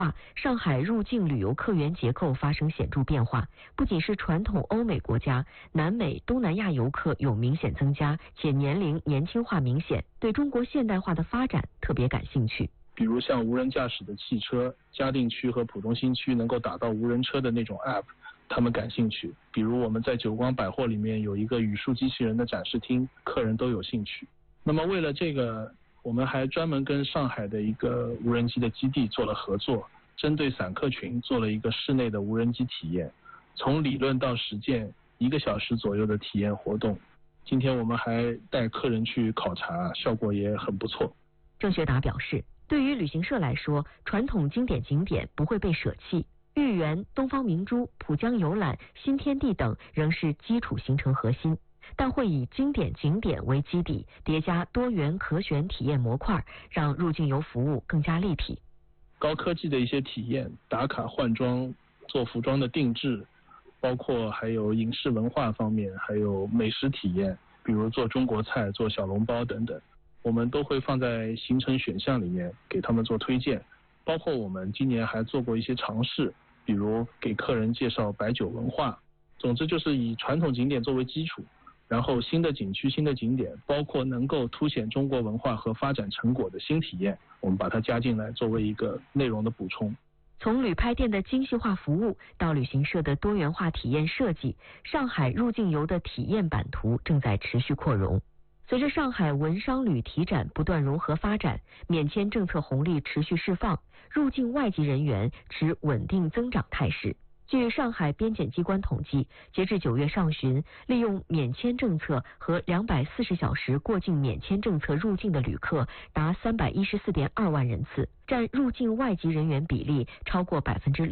上海入境旅游客源结构发生显著变化，不仅是传统欧美国家，南美、东南亚游客有明显增加，且年龄年轻化明显，对中国现代化的发展特别感兴趣。 比如像无人驾驶的汽车，嘉定区和浦东新区能够打到无人车的那种 App， 他们感兴趣。比如我们在久光百货里面有一个语数机器人的展示厅，客人都有兴趣。那么为了这个，我们还专门跟上海的一个无人机的基地做了合作，针对散客群做了一个室内的无人机体验，从理论到实践1个小时左右的体验活动。今天我们还带客人去考察，效果也很不错。 郑学达表示，对于旅行社来说，传统经典景点不会被舍弃，豫园、东方明珠、浦江游览、新天地等仍是基础行程核心，但会以经典景点为基底，叠加多元可选体验模块，让入境游服务更加立体。 高科技的一些体验，打卡换装、做服装的定制，包括还有影视文化方面，还有美食体验，比如做中国菜、做小笼包等等，我们都会放在行程选项里面给他们做推荐。包括我们今年还做过一些尝试，比如给客人介绍白酒文化。总之就是以传统景点作为基础，然后新的景区、新的景点，包括能够凸显中国文化和发展成果的新体验，我们把它加进来作为一个内容的补充。 从旅拍店的精细化服务到旅行社的多元化体验设计，上海入境游的体验版图正在持续扩容。随着上海文商旅体展不断融合发展，免签政策红利持续释放，入境外籍人员持稳定增长态势。据上海边检机关统计，截至9月上旬，利用免签政策和240小时过境免签政策入境的旅客达314.2万人次，占入境外籍人员比例超过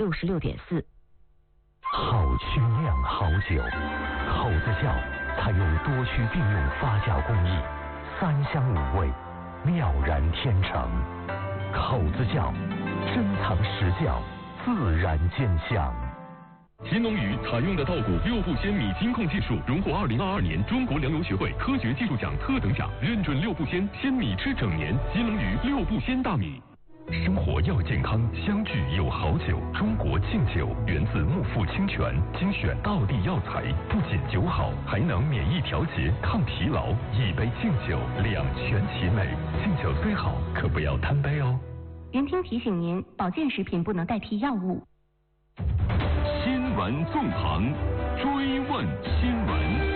66.4%。 好曲酿好酒，口子窖采用多区并用发酵工艺，3香5味，妙然天成。口子窖珍藏实窖，自然兼香。 新农语采用的稻谷六步鲜米金控技术荣获2022年中国粮油学会科学技术奖特等奖，认准六步鲜，鲜米吃整年。新农语六步鲜大米。 生活要健康，相聚有好酒。中国劲酒源自木富清泉，精选道地药材，不仅酒好，还能免疫调节、抗疲劳。一杯劲酒，两全其美。劲酒虽好，可不要贪杯哦。 云听提醒您，保健食品不能代替药物。 新闻纵横，追问新闻。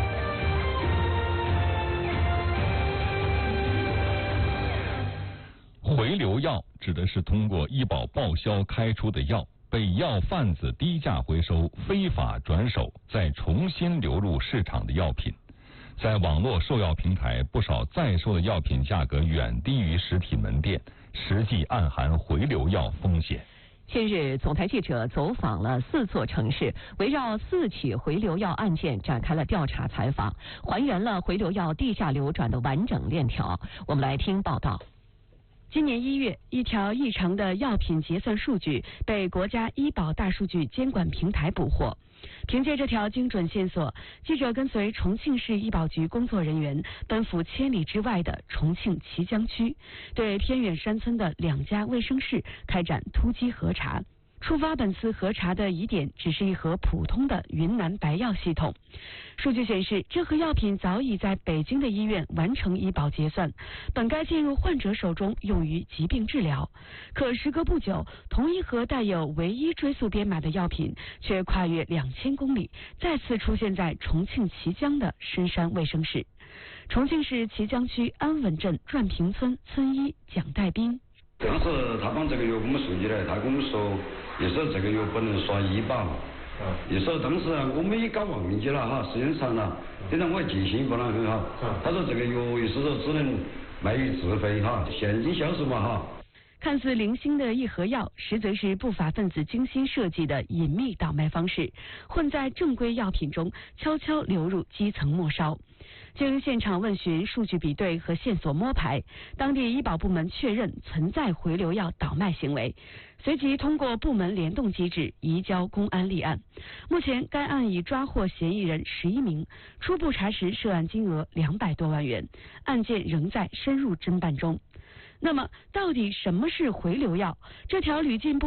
回流药指的是通过医保报销开出的药，被药贩子低价回收、非法转手，再重新流入市场的药品。在网络售药平台，不少在售的药品价格远低于实体门店，实际暗含回流药风险。 近日，总台记者走访了4座城市，围绕4起回流药案件展开了调查采访，还原了回流药地下流转的完整链条。我们来听报道。 今年1月，一条异常的药品结算数据被国家医保大数据监管平台捕获。凭借这条精准线索，记者跟随重庆市医保局工作人员奔赴千里之外的重庆綦江区，对偏远山村的2家卫生室开展突击核查。触发本次核查的疑点只是一盒普通的云南白药系统。数据显示，这盒药品早已在北京的医院完成医保结算，本该进入患者手中用于疾病治疗。可时隔不久，同一盒带有唯一追溯编码的药品却跨越2000公里，再次出现在重庆綦江的深山卫生室。重庆市綦江区安稳镇转坪村村医蒋代兵。 当时他把这个药给我们送进来，他跟我们说，也说这个药不能刷医保，也说当时我们也搞忘记了哈，时间长了，现在我记性不啷很好。他说这个药也是说只能卖于自费哈，现金销售嘛哈。 看似零星的一盒药，实则是不法分子精心设计的隐秘倒卖方式，混在正规药品中，悄悄流入基层末梢。经现场问询、数据比对和线索摸排，当地医保部门确认存在回流药倒卖行为，随即通过部门联动机制移交公安立案。目前该案已抓获嫌疑人11名，初步查实涉案金额200多万元，案件仍在深入侦办中。那么，到底什么是回流药？这条屡禁不